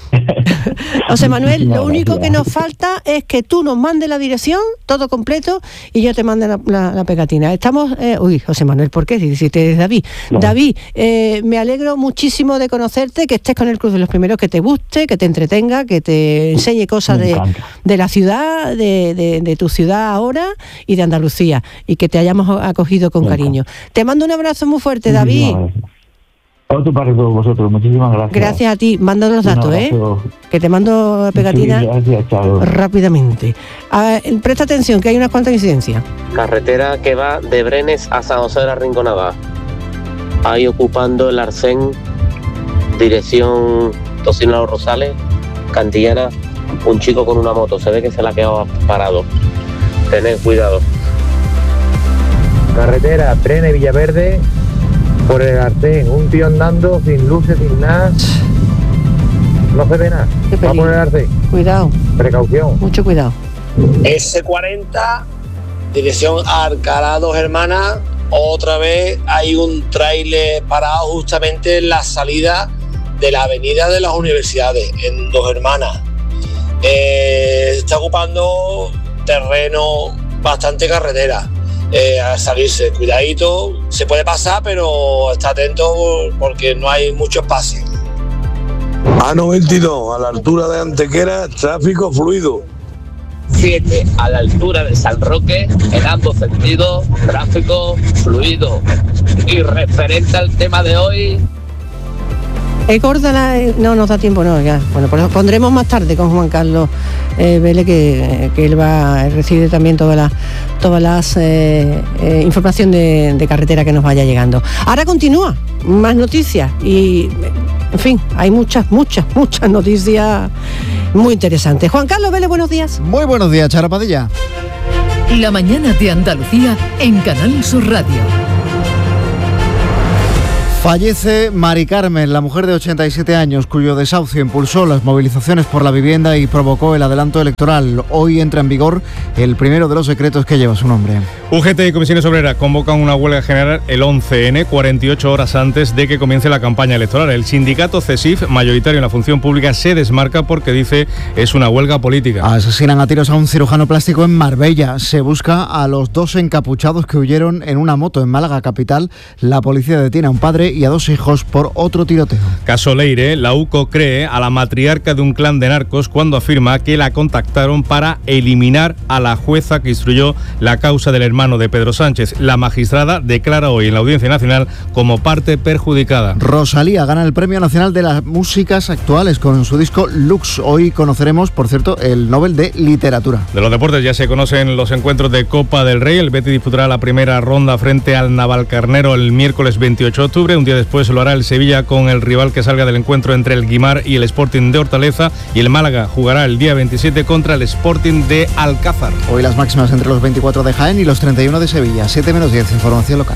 José Manuel, lo único que nos falta es que tú nos mandes la dirección, todo completo, y yo te mando la, la, la pegatina. Estamos, eh, uy, José Manuel, ¿por qué? Si, si te es David. No. David, eh, me alegro muchísimo de conocerte, que estés con el Club de los Primeros, que te guste, que te entretenga, que te enseñe cosas de, de la ciudad, de, de, de tu ciudad ahora y de Andalucía, y que te hayamos acogido con Venga. cariño. Te mando un abrazo muy fuerte, David. Otro para todos vosotros, muchísimas gracias. Gracias a ti, manda los datos, ¿eh? Que te mando pegatina sí, gracias, rápidamente. Ver, presta atención, que hay unas cuantas incidencias. Carretera que va de Brenes a San José de la Rinconada. Ahí ocupando el Arsén, dirección Tocino a los Rosales, Cantillana, un chico con una moto, se ve que se la ha quedado parado. Tened cuidado. Carretera Brenes Villaverde, por el Arsén, un tío andando sin luces, sin nada, no se ve nada. Va por el Arsén. Cuidado. Precaución. Mucho cuidado. ese cuarenta, dirección Alcalá Dos Hermanas, otra vez hay un tráiler parado justamente en la salida de la avenida de las universidades, en Dos Hermanas. Eh, está ocupando terreno bastante carretera. Eh, a salirse, cuidadito, se puede pasar, pero está atento porque no hay mucho espacio. A noventa y dos, a la altura de Antequera, tráfico fluido. siete a la altura de San Roque, en ambos sentidos, tráfico fluido. Y referente al tema de hoy... Eh, Córdoba, eh, no nos da tiempo, no, ya. Bueno, pues lo pondremos más tarde con Juan Carlos eh, Vélez, que, que él va recibe también todas las todas las eh, eh, información de, de carretera que nos vaya llegando. Ahora continúa, más noticias y, en fin, hay muchas, muchas, muchas noticias muy interesantes. Juan Carlos Vélez, buenos días. Muy buenos días, Charo Padilla. La mañana de Andalucía en Canal Sur Radio. Fallece Mari Carmen, la mujer de ochenta y siete años, cuyo desahucio impulsó las movilizaciones por la vivienda y provocó el adelanto electoral. Hoy entra en vigor el primero de los decretos que lleva su nombre. U G T y Comisiones Obreras convocan una huelga general el once ene, cuarenta y ocho horas antes de que comience la campaña electoral. El sindicato CESIF, mayoritario en la función pública, se desmarca porque dice es una huelga política. Asesinan a tiros a un cirujano plástico en Marbella. Se busca a los dos encapuchados que huyeron en una moto en Málaga capital. La policía detiene a un padre y a dos hijos por otro tiroteo. Caso Leire, la UCO cree a la matriarca de un clan de narcos cuando afirma que la contactaron para eliminar a la jueza que instruyó la causa del hermano de Pedro Sánchez. La magistrada declara hoy en la Audiencia Nacional como parte perjudicada. Rosalía gana el Premio Nacional de las Músicas Actuales con su disco Lux. Hoy conoceremos, por cierto, el Nobel de Literatura. De los deportes ya se conocen los encuentros de Copa del Rey. El Betis disputará la primera ronda frente al Navalcarnero el miércoles veintiocho de octubre. Un día después lo hará el Sevilla con el rival que salga del encuentro entre el Guimar y el Sporting de Hortaleza, y el Málaga jugará el día veintisiete contra el Sporting de Alcázar. Hoy las máximas entre los veinticuatro de Jaén y los treinta y uno de Sevilla. siete menos diez, información local.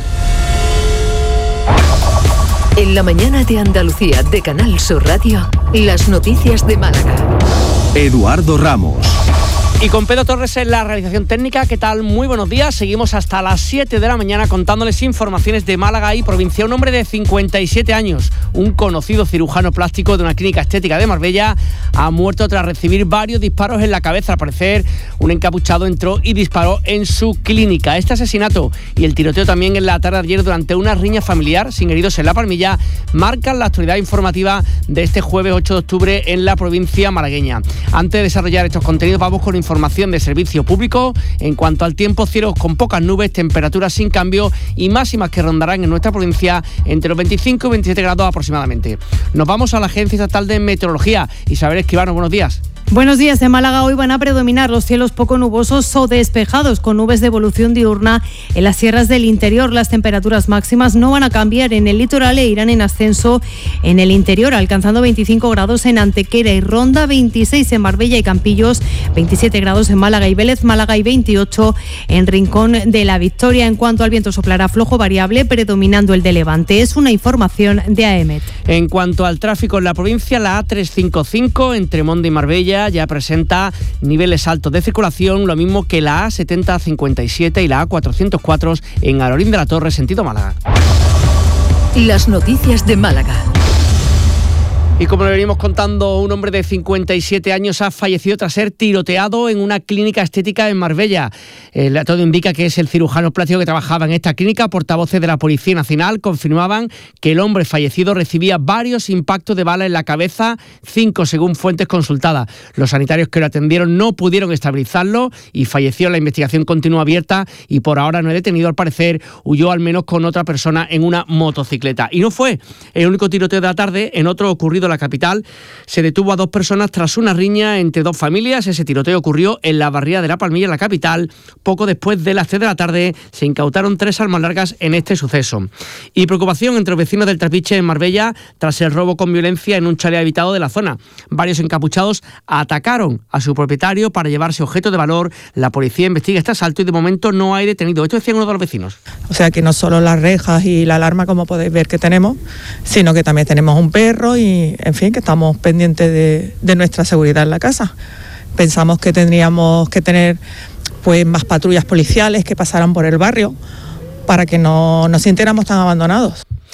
En la mañana de Andalucía de Canal Sur Radio, las noticias de Málaga. Eduardo Ramos. Y con Pedro Torres en la realización técnica. ¿Qué tal? Muy buenos días. Seguimos hasta las siete de la mañana contándoles informaciones de Málaga y provincia. Un hombre de cincuenta y siete años, un conocido cirujano plástico de una clínica estética de Marbella, ha muerto tras recibir varios disparos en la cabeza. Al parecer, un encapuchado entró y disparó en su clínica. Este asesinato y el tiroteo también en la tarde de ayer durante una riña familiar, sin heridos en La Palmilla, marcan la actualidad informativa de este jueves ocho de octubre en la provincia malagueña. Antes de desarrollar estos contenidos, vamos con información de servicio público. En cuanto al tiempo, cielos con pocas nubes, temperaturas sin cambio y máximas que rondarán en nuestra provincia entre los veinticinco y veintisiete grados aproximadamente. Nos vamos a la Agencia Estatal de Meteorología. Isabel Escribano, buenos días. Buenos días. En Málaga hoy van a predominar los cielos poco nubosos o despejados, con nubes de evolución diurna en las sierras del interior. Las temperaturas máximas no van a cambiar en el litoral e irán en ascenso en el interior, alcanzando veinticinco grados en Antequera y Ronda, veintiséis en Marbella y Campillos, veintisiete grados en Málaga y Vélez, Málaga y veintiocho en Rincón de la Victoria. En cuanto al viento, soplará flojo variable, predominando el de levante. Es una información de AEMET. En cuanto al tráfico en la provincia, la A trescientos cincuenta y cinco entre Monde y Marbella ya presenta niveles altos de circulación, lo mismo que la A setenta cincuenta y siete y la A cuatrocientos cuatro en Alorín de la Torre, sentido Málaga. Las noticias de Málaga. Y como le venimos contando, un hombre de cincuenta y siete años ha fallecido tras ser tiroteado en una clínica estética en Marbella. El, todo indica que es el cirujano plástico que trabajaba en esta clínica. Portavoces de la Policía Nacional confirmaban que el hombre fallecido recibía varios impactos de bala en la cabeza, cinco según fuentes consultadas. Los sanitarios que lo atendieron no pudieron estabilizarlo y falleció. La investigación continúa abierta y por ahora no es detenido. Al parecer huyó al menos con otra persona en una motocicleta. Y no fue el único tiroteo de la tarde. En otro ocurrido la capital, se detuvo a dos personas tras una riña entre dos familias. Ese tiroteo ocurrió en la barriada de La Palmilla, en la capital. Poco después de las tres de la tarde se incautaron tres armas largas en este suceso. Y preocupación entre los vecinos del Trapiche en Marbella tras el robo con violencia en un chalet habitado de la zona. Varios encapuchados atacaron a su propietario para llevarse objetos de valor. La policía investiga este asalto y de momento no hay detenido. Esto decía uno de los vecinos. O sea que no solo las rejas y la alarma, como podéis ver que tenemos, sino que también tenemos un perro y, en fin, que estamos pendientes de, de nuestra seguridad en la casa. Pensamos que tendríamos que tener pues más patrullas policiales que pasaran por el barrio para que no nos sintiéramos tan abandonados.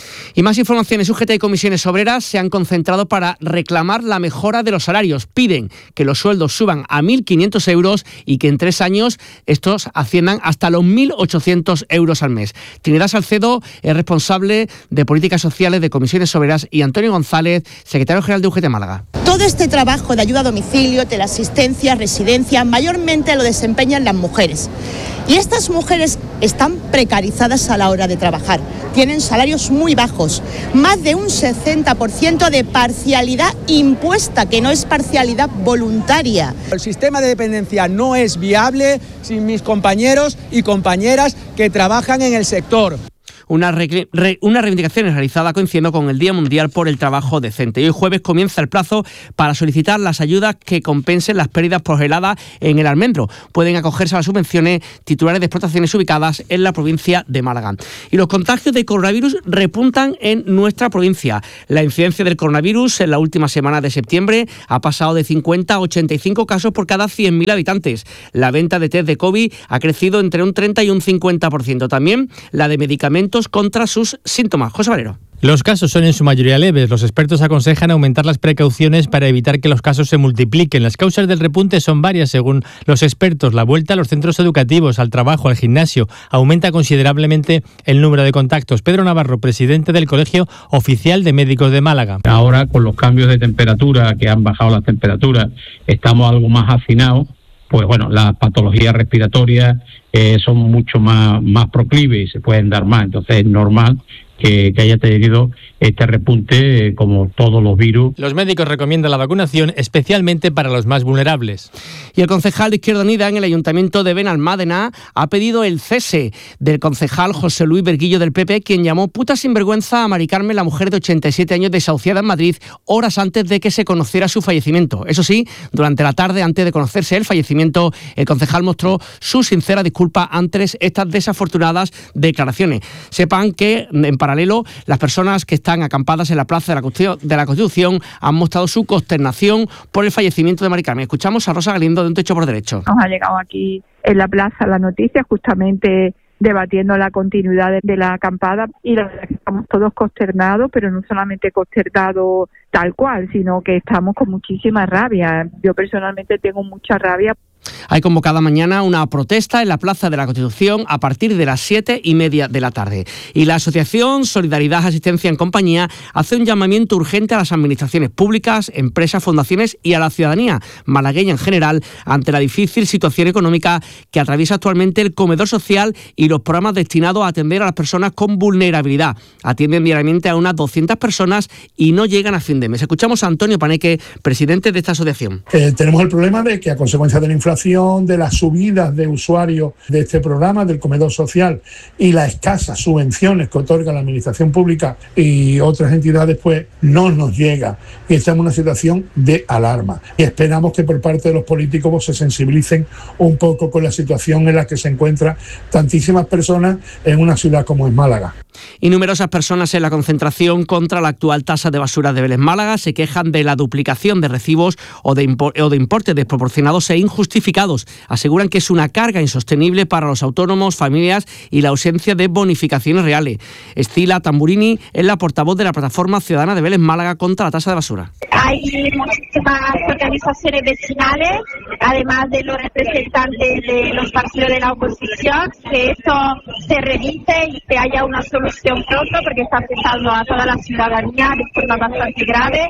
Y más informaciones. U G T y comisiones obreras se han concentrado para reclamar la mejora de los salarios. Piden que los sueldos suban a mil quinientos euros y que en tres años estos asciendan hasta los mil ochocientos euros al mes. Trinidad Salcedo es responsable de políticas sociales de comisiones obreras y Antonio González, secretario general de U G T Málaga. Todo este trabajo de ayuda a domicilio, teleasistencia, residencia, mayormente lo desempeñan las mujeres. Y estas mujeres están precarizadas a la hora de trabajar. Tienen salarios muy bajos, más de un sesenta por ciento de parcialidad impuesta, que no es parcialidad voluntaria. El sistema de dependencia no es viable sin mis compañeros y compañeras que trabajan en el sector. Una, re, re, una reivindicación realizada coincidiendo con el Día Mundial por el Trabajo Decente. Y hoy jueves comienza el plazo para solicitar las ayudas que compensen las pérdidas por helada en el almendro. Pueden acogerse a las subvenciones titulares de explotaciones ubicadas en la provincia de Málaga. Y los contagios de coronavirus repuntan en nuestra provincia. La incidencia del coronavirus en la última semana de septiembre ha pasado de cincuenta a ochenta y cinco casos por cada cien mil habitantes. La venta de test de COVID ha crecido entre un treinta y un cincuenta por ciento. También la de medicamentos contra sus síntomas. José Valero. Los casos son en su mayoría leves. Los expertos aconsejan aumentar las precauciones para evitar que los casos se multipliquen. Las causas del repunte son varias según los expertos. La vuelta a los centros educativos, al trabajo, al gimnasio, aumenta considerablemente el número de contactos. Pedro Navarro, presidente del Colegio Oficial de Médicos de Málaga. Ahora, con los cambios de temperatura, que han bajado las temperaturas, estamos algo más hacinados. Pues bueno, las patologías respiratorias eh, son mucho más, más proclives y se pueden dar más. Entonces es normal que, que haya tenido este repunte eh, como todos los virus. Los médicos recomiendan la vacunación especialmente para los más vulnerables. Y el concejal de Izquierda Unida en el Ayuntamiento de Benalmádena ha pedido el cese del concejal José Luis Berguillo del P P, quien llamó puta sinvergüenza a Mari Carmen, la mujer de ochenta y siete años desahuciada en Madrid, horas antes de que se conociera su fallecimiento. Eso sí, durante la tarde, antes de conocerse el fallecimiento, el concejal mostró su sincera disculpa ante estas desafortunadas declaraciones. Sepan que, en paralelo, las personas que están acampadas en la Plaza de la Constitución han mostrado su consternación por el fallecimiento de Mari Carmen. Escuchamos a Rosa Galindo de Un Techo por Derecho. Nos ha llegado aquí en la plaza la noticia, justamente debatiendo la continuidad de, de la acampada, y la verdad es que estamos todos consternados, pero no solamente consternados tal cual, sino que estamos con muchísima rabia. Yo personalmente tengo mucha rabia. Hay convocada mañana una protesta en la Plaza de la Constitución a partir de las siete y media de la tarde. Y la Asociación Solidaridad Asistencia en Compañía hace un llamamiento urgente a las administraciones públicas, empresas, fundaciones y a la ciudadanía malagueña en general ante la difícil situación económica que atraviesa actualmente el comedor social y los programas destinados a atender a las personas con vulnerabilidad. Atienden diariamente a unas doscientas personas y no llegan a fin de mes. Escuchamos a Antonio Paneque, presidente de esta asociación. Eh, tenemos el problema de que a consecuencia de la inflación, de las subidas de usuarios de este programa, del comedor social, y las escasas subvenciones que otorga la administración pública y otras entidades, pues no nos llega. Y estamos en una situación de alarma. Y esperamos que por parte de los políticos pues, se sensibilicen un poco con la situación en la que se encuentran tantísimas personas en una ciudad como es Málaga. Y numerosas personas en la concentración contra la actual tasa de basura de Vélez Málaga se quejan de la duplicación de recibos o de, impor- o de importes desproporcionados e injustificados. Aseguran que es una carga insostenible para los autónomos, familias y la ausencia de bonificaciones reales. Escila Tamburini es la portavoz de la Plataforma Ciudadana de Vélez Málaga contra la tasa de basura. Hay muchísimas organizaciones vecinales, además de los representantes de los partidos de la oposición, que esto se revise y que haya una solución pronto, porque está afectando a toda la ciudadanía de forma bastante grave.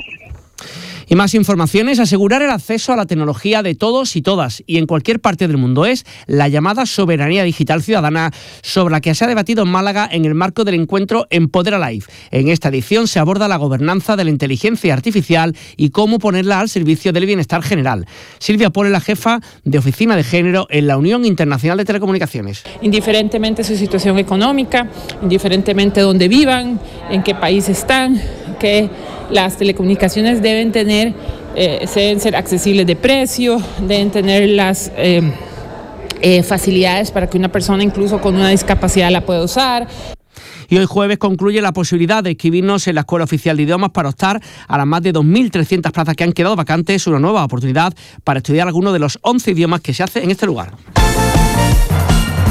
Y más informaciones, asegurar el acceso a la tecnología de todos y todas y en cualquier parte del mundo es la llamada soberanía digital ciudadana, sobre la que se ha debatido en Málaga en el marco del encuentro Empodera Live. En esta edición se aborda la gobernanza de la inteligencia artificial y cómo ponerla al servicio del bienestar general. Silvia Pol es la jefa de Oficina de Género en la Unión Internacional de Telecomunicaciones. Indiferentemente su situación económica, indiferentemente dónde vivan, en qué país están, que las telecomunicaciones deben tener, eh, deben ser accesibles de precio, deben tener las eh, eh, facilidades para que una persona incluso con una discapacidad la pueda usar. Y hoy jueves concluye la posibilidad de inscribirnos en la Escuela Oficial de Idiomas para optar a las más de dos mil trescientas plazas que han quedado vacantes, una nueva oportunidad para estudiar alguno de los once idiomas que se hace en este lugar.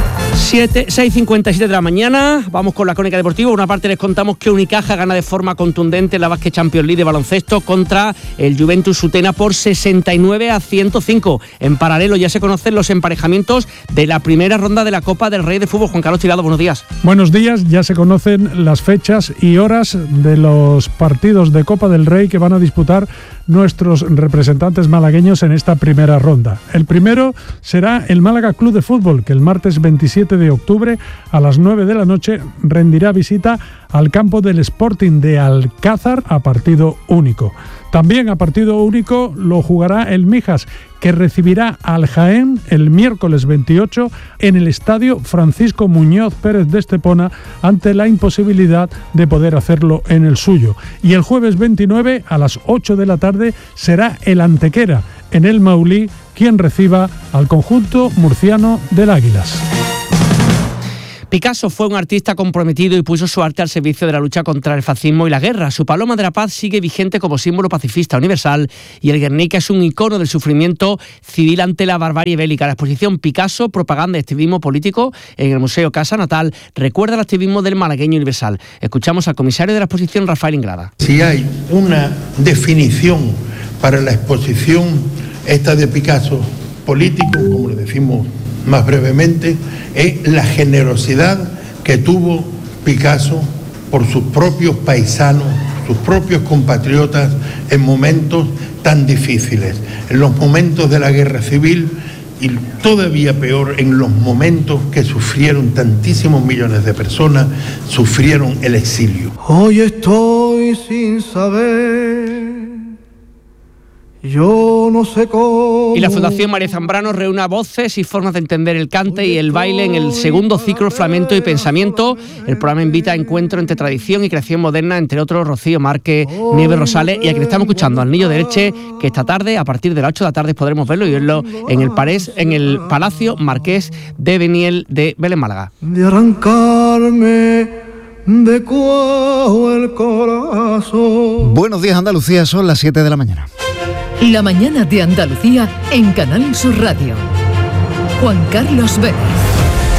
seis cincuenta y siete de la mañana, vamos con la crónica deportiva. Por una parte les contamos que Unicaja gana de forma contundente en la Basket Champions League de baloncesto contra el Juventus Utena por sesenta y nueve a ciento cinco. En paralelo ya se conocen los emparejamientos de la primera ronda de la Copa del Rey de Fútbol. Juan Carlos Tirado, buenos días. Buenos días, ya se conocen las fechas y horas de los partidos de Copa del Rey que van a disputar nuestros representantes malagueños en esta primera ronda. El primero será el Málaga Club de Fútbol, que el martes veintisiete de octubre a las nueve de la noche rendirá visita al campo del Sporting de Alcázar a partido único. También a partido único lo jugará el Mijas, que recibirá al Jaén el miércoles veintiocho en el estadio Francisco Muñoz Pérez de Estepona, ante la imposibilidad de poder hacerlo en el suyo. Y el jueves veintinueve a las ocho de la tarde será el Antequera, en el Maulí, quien reciba al conjunto murciano del Águilas. Picasso fue un artista comprometido y puso su arte al servicio de la lucha contra el fascismo y la guerra. Su Paloma de la Paz sigue vigente como símbolo pacifista universal y el Guernica es un icono del sufrimiento civil ante la barbarie bélica. La exposición Picasso, propaganda y activismo político en el Museo Casa Natal recuerda el activismo del malagueño universal. Escuchamos al comisario de la exposición, Rafael Ingrada. Si hay una definición para la exposición esta de Picasso político, como le decimos más brevemente, es la generosidad que tuvo Picasso por sus propios paisanos, sus propios compatriotas en momentos tan difíciles, en los momentos de la guerra civil y todavía peor en los momentos que sufrieron tantísimos millones de personas, sufrieron el exilio. Hoy estoy sin saber, yo no sé cómo. Y la Fundación María Zambrano reúne voces y formas de entender el cante y el baile en el segundo ciclo Flamenco y Pensamiento. El programa invita a encuentro entre tradición y creación moderna, entre otros Rocío Márquez, Nieves Rosales y a quien estamos escuchando, al Niño de Elche, que esta tarde, a partir de las ocho de la tarde, podremos verlo y verlo en el, Parés, en el Palacio Marqués de Beniel de Belén, Málaga. De arrancarme de cuajo el corazón. Buenos días, Andalucía, son las siete de la mañana. La mañana de Andalucía en Canal Sur Radio. Juan Carlos Vélez.